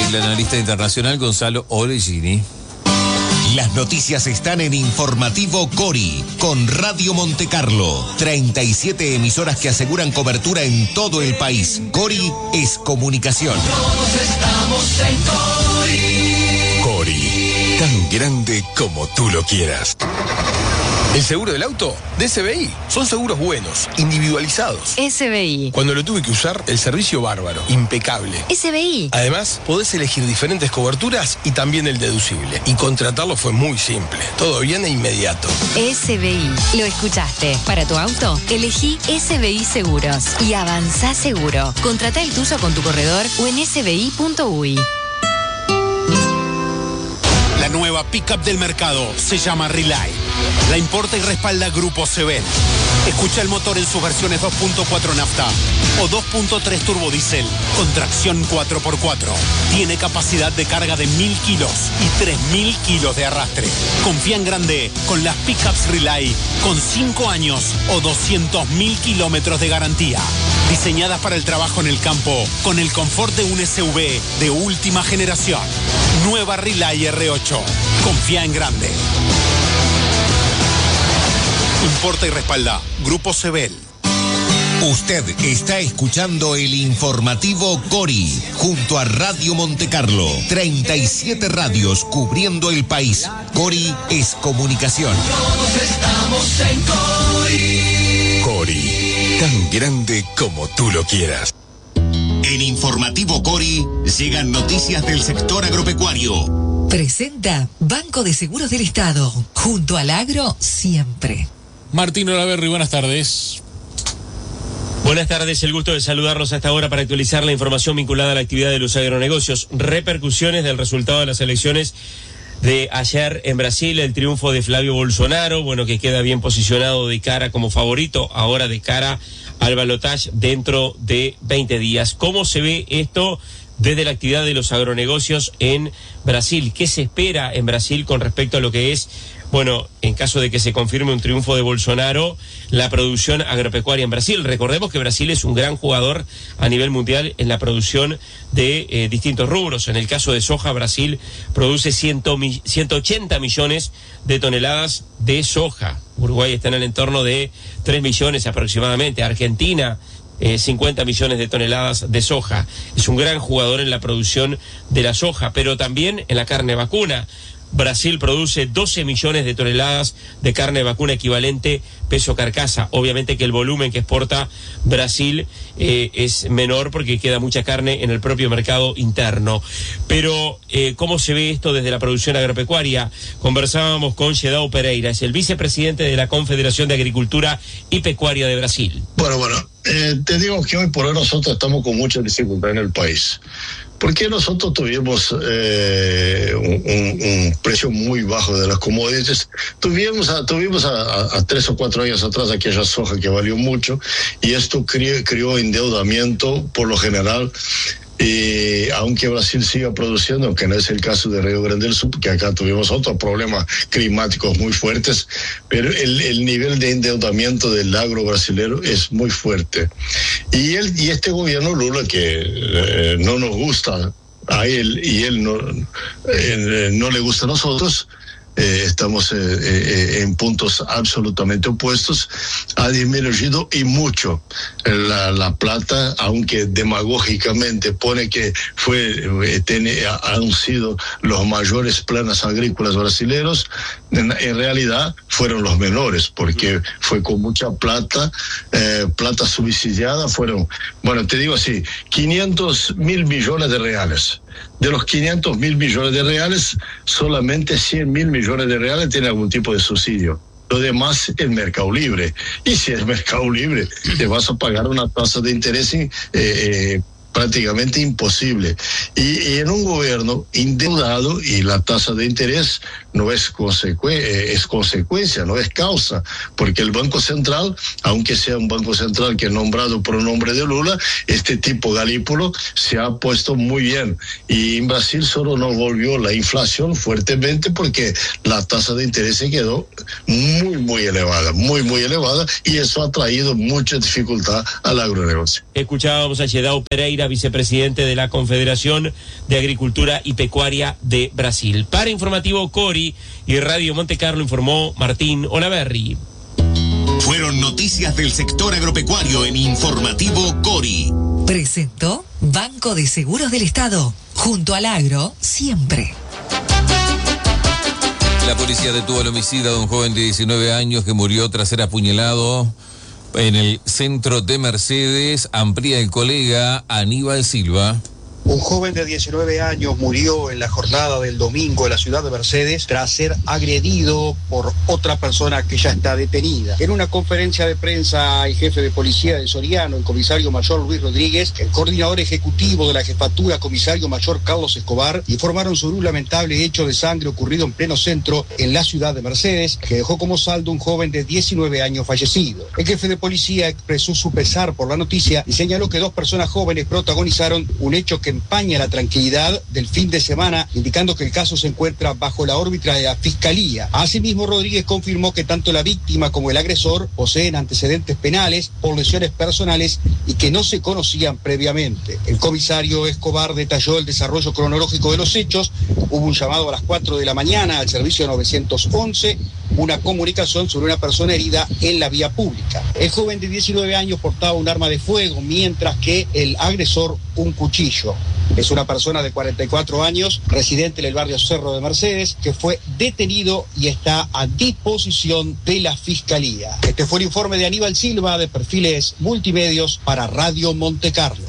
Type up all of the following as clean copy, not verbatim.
el analista internacional Gonzalo Oregini. Las noticias están en Informativo Cori, con Radio Montecarlo. 37 emisoras que aseguran cobertura en todo el país. Cori es comunicación. Todos estamos en Cori. Cori, tan grande como tú lo quieras. El seguro del auto de SBI. Son seguros buenos, individualizados. SBI. Cuando lo tuve que usar, el servicio bárbaro, impecable. SBI. Además, podés elegir diferentes coberturas y también el deducible. Y contratarlo fue muy simple. Todo bien e inmediato. SBI. Lo escuchaste. Para tu auto, elegí SBI Seguros y avanzá seguro. Contratá el tuyo con tu corredor o en sbi.uy. La nueva pickup del mercado se llama Relay. La importa y respalda Grupo Sebel. Escucha el motor en sus versiones 2.4 nafta o 2.3 turbodiesel con tracción 4x4. Tiene capacidad de carga de 1.000 kilos y 3.000 kilos de arrastre. Confía en grande con las pickups Relay con 5 años o 200.000 kilómetros de garantía. Diseñadas para el trabajo en el campo con el confort de un SUV de última generación. Nueva Relay R8. Confía en grande. Importa y respalda Grupo Sebel. Usted está escuchando el Informativo Cori, junto a Radio Montecarlo. 37 radios cubriendo el país. Cori es comunicación. Todos estamos en Cori. Cori, tan grande como tú lo quieras. En Informativo Cori llegan noticias del sector agropecuario. Presenta Banco de Seguros del Estado. Junto al agro, siempre. Martín Olaverri, buenas tardes. Buenas tardes, el gusto de saludarlos a esta hora para actualizar la información vinculada a la actividad de los agronegocios. Repercusiones del resultado de las elecciones de ayer en Brasil, el triunfo de Flavio Bolsonaro, bueno, que queda bien posicionado de cara como favorito, ahora de cara al balotaje dentro de 20 días. ¿Cómo se ve esto desde la actividad de los agronegocios en Brasil? ¿Qué se espera en Brasil con respecto a lo que es, bueno, en caso de que se confirme un triunfo de Bolsonaro, la producción agropecuaria en Brasil? Recordemos que Brasil es un gran jugador a nivel mundial en la producción de distintos rubros. En el caso de soja, Brasil produce 180 millones de toneladas de soja. Uruguay está en el entorno de 3 millones aproximadamente. Argentina, 50 millones de toneladas de soja. Es un gran jugador en la producción de la soja, pero también en la carne vacuna. Brasil produce 12 millones de toneladas de carne vacuna equivalente peso carcasa. Obviamente que el volumen que exporta Brasil es menor porque queda mucha carne en el propio mercado interno. Pero, ¿cómo se ve esto desde la producción agropecuaria? Conversábamos con Gedao Pereira, es el vicepresidente de la Confederación de Agricultura y Pecuaria de Brasil. Bueno, te digo que hoy por hoy nosotros estamos con mucha dificultad en el país. Porque nosotros tuvimos un precio muy bajo de las commodities. Tuvimos a 3 o 4 años atrás aquella soja que valió mucho, y esto creó endeudamiento por lo general. Aunque Brasil siga produciendo, aunque no es el caso de Río Grande del Sur, porque acá tuvimos otros problemas climáticos muy fuertes, pero el nivel de endeudamiento del agro brasilero es muy fuerte. Y este gobierno Lula, que no nos gusta a él y él no le gusta a nosotros, estamos en puntos absolutamente opuestos, ha disminuido y mucho la plata, aunque demagógicamente pone que han sido los mayores planes agrícolas brasileños. En realidad fueron los menores, porque fue con mucha plata subsidiada, te digo así, 500.000 millones de reales. De los 500.000 millones de reales, solamente 100.000 millones de reales tienen algún tipo de subsidio. Lo demás es mercado libre. Y si es mercado libre, te vas a pagar una tasa de interés prácticamente imposible. Y en un gobierno endeudado, y la tasa de interés no es consecuencia, no es causa, porque el Banco Central, aunque sea un Banco Central que es nombrado por el nombre de Lula, este tipo Galípolo se ha puesto muy bien. Y en Brasil solo nos volvió la inflación fuertemente porque la tasa de interés se quedó muy elevada, muy elevada, y eso ha traído mucha dificultad al agronegocio. Escuchábamos a Gedao Pereira, vicepresidente de la Confederación de Agricultura y Pecuaria de Brasil. Para Informativo Cori y Radio Monte Carlo informó Martín Olaverri. Fueron noticias del sector agropecuario en Informativo Cori. Presentó Banco de Seguros del Estado. Junto al agro, siempre. La policía detuvo al homicida de un joven de 19 años que murió tras ser apuñalado en el centro de Mercedes. Amplía el colega Aníbal Silva. Un joven de 19 años murió en la jornada del domingo en la ciudad de Mercedes tras ser agredido por otra persona que ya está detenida. En una conferencia de prensa, el jefe de policía de Soriano, el comisario mayor Luis Rodríguez, el coordinador ejecutivo de la jefatura, comisario mayor Carlos Escobar, informaron sobre un lamentable hecho de sangre ocurrido en pleno centro en la ciudad de Mercedes, que dejó como saldo un joven de 19 años fallecido. El jefe de policía expresó su pesar por la noticia y señaló que dos personas jóvenes protagonizaron un hecho que empaña la tranquilidad del fin de semana, indicando que el caso se encuentra bajo la órbita de la Fiscalía. Asimismo, Rodríguez confirmó que tanto la víctima como el agresor poseen antecedentes penales por lesiones personales y que no se conocían previamente. El comisario Escobar detalló el desarrollo cronológico de los hechos. Hubo un llamado a las 4 de la mañana al servicio 911, una comunicación sobre una persona herida en la vía pública. El joven de 19 años portaba un arma de fuego, mientras que el agresor un cuchillo. Es una persona de 44 años, residente en el barrio Cerro de Mercedes, que fue detenido y está a disposición de la Fiscalía. Este fue el informe de Aníbal Silva de Perfiles Multimedios para Radio Monte Carlo.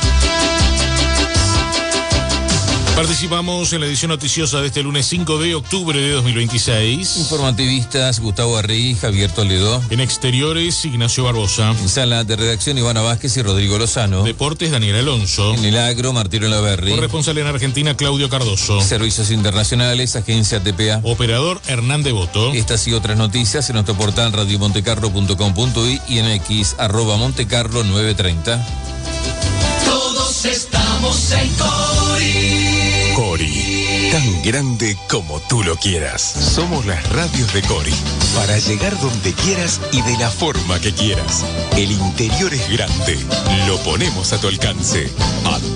Participamos en la edición noticiosa de este lunes 5 de octubre de 2026. Informativistas Gustavo Arregui, Javier Toledo. En exteriores, Ignacio Barbosa. En sala de redacción, Ivana Vázquez y Rodrigo Lozano. Deportes, Daniel Alonso. En el agro, Martín Olaverri. Corresponsal en Argentina, Claudio Cardoso. Servicios internacionales, Agencia TPA. Operador, Hernán Devoto. Estas y otras noticias en nuestro portal radiomontecarlo.com.uy y en X, @montecarlo930. Todos estamos en Cori. Cori, tan grande como tú lo quieras. Somos las radios de Cori, para llegar donde quieras y de la forma que quieras. El interior es grande, lo ponemos a tu alcance.